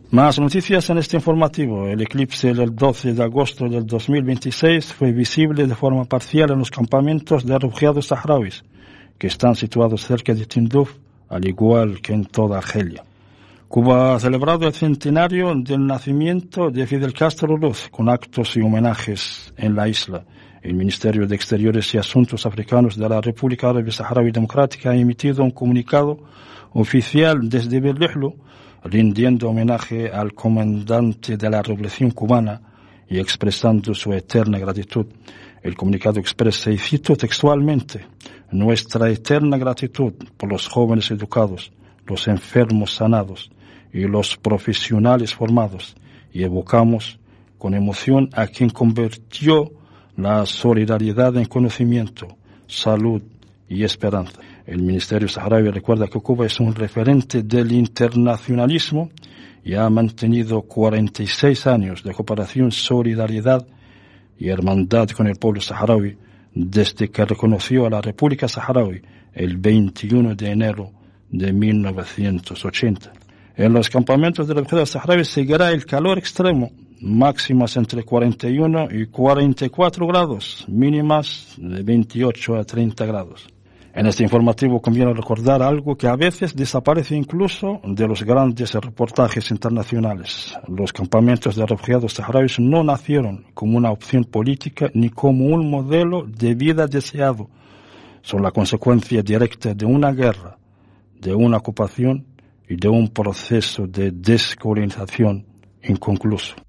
Más noticias en este informativo. El eclipse del 12 de agosto del 2026 fue visible de forma parcial en los campamentos de refugiados saharauis, que están situados cerca de Tinduf, al igual que en toda Argelia. Cuba ha celebrado el centenario del nacimiento de Fidel Castro Ruz con actos y homenajes en la isla. El Ministerio de Exteriores y Asuntos Africanos de la República Árabe Saharaui Democrática ha emitido un comunicado oficial desde Berlihlu, rindiendo homenaje al comandante de la Revolución Cubana y expresando su eterna gratitud. El comunicado expresa, y cito textualmente, nuestra eterna gratitud por los jóvenes educados, los enfermos sanados y los profesionales formados, y evocamos con emoción a quien convirtió la solidaridad en conocimiento, salud y esperanza. El Ministerio Saharaui recuerda que Cuba es un referente del internacionalismo y ha mantenido 46 años de cooperación, solidaridad y hermandad con el pueblo saharaui desde que reconoció a la República Saharaui el 21 de enero de 1980. En los campamentos de refugiados saharauis seguirá el calor extremo, máximas entre 41 y 44 grados, mínimas de 28 a 30 grados. En este informativo conviene recordar algo que a veces desaparece incluso de los grandes reportajes internacionales. Los campamentos de refugiados saharauis no nacieron como una opción política ni como un modelo de vida deseado. Son la consecuencia directa de una guerra, de una ocupación y de un proceso de descolonización inconcluso.